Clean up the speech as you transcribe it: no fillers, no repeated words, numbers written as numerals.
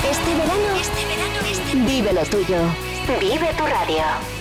Este verano, vive lo tuyo. Vive tu radio.